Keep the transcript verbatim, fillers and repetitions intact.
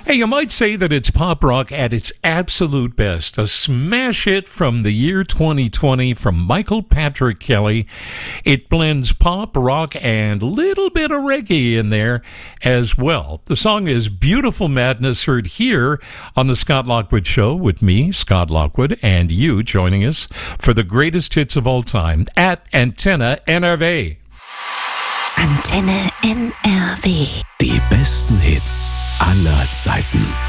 Hey, you might say that it's pop rock at its absolute best. A smash hit from the year twenty twenty from Michael Patrick Kelly. It blends pop, rock, and a little bit of reggae in there as well. The song is Beautiful Madness, heard here on the Scott Lockwood Show with me, Scott Lockwood, and you joining us for the greatest hits of all time at Antenne N R W. Antenne N R W. Die besten Hits aller Zeiten.